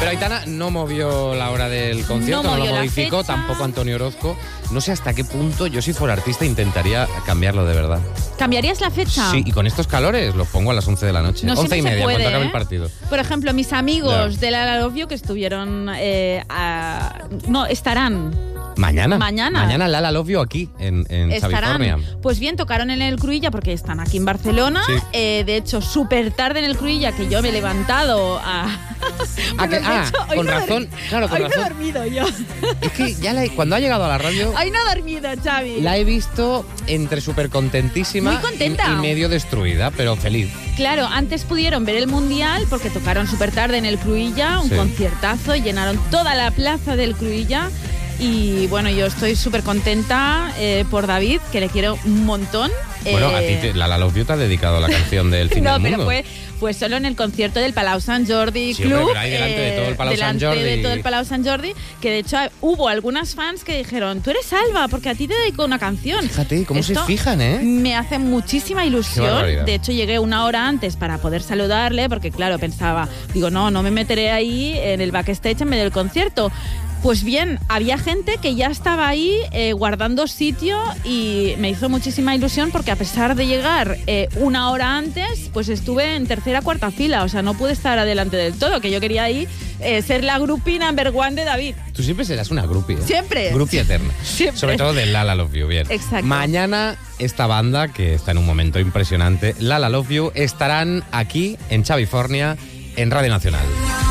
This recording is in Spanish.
Pero Aitana no movió la hora del concierto, no lo modificó, tampoco Antonio Orozco. No sé hasta qué punto yo, si fuera artista, intentaría cambiarlo de verdad. ¿Cambiarías la fecha? Sí, y con estos calores los pongo a las 11 de la noche. No 11:30, cuando acabe el partido. Por ejemplo, mis amigos de La Love You que estuvieron... estarán... Mañana Lala Love You aquí, en California. Pues bien, tocaron en el Cruïlla porque están aquí en Barcelona. Sí. De hecho, súper tarde en el Cruïlla, que yo me he levantado con razón. Claro, con razón. No he dormido yo. Es que ya cuando ha llegado a la radio... Hoy no he dormido, Xavi. La he visto entre súper contentísima. Muy contenta. Y medio destruida, pero feliz. Claro, antes pudieron ver el Mundial porque tocaron súper tarde en el Cruïlla, un conciertazo, y llenaron toda la plaza del Cruïlla. Y bueno, yo estoy súper contenta por David, que le quiero un montón. Bueno, a ti Lala Love You te ha dedicado la canción del fin del mundo. No, pero fue solo en el concierto del Palau Sant Jordi Club. Hombre, pero ahí delante de todo el Palau Sant Jordi. Delante de todo el Palau Sant Jordi, que de hecho hubo algunas fans que dijeron, tú eres Alba, porque a ti te dedico una canción. Fíjate, cómo se fijan, ¿eh? Me hace muchísima ilusión. De hecho, llegué una hora antes para poder saludarle, porque claro, pensaba, no me meteré ahí en el backstage en medio del concierto. Pues bien, había gente que ya estaba ahí guardando sitio y me hizo muchísima ilusión porque a pesar de llegar una hora antes, pues estuve en tercera, cuarta fila. O sea, no pude estar adelante del todo, que yo quería ahí ser la groupie number one de David. Tú siempre serás una groupie, ¿eh? Siempre. Groupie eterna. Siempre. Sobre todo de Lala Love You, bien. Exacto. Mañana esta banda, que está en un momento impresionante, Lala Love You, estarán aquí en California, en Radio Nacional.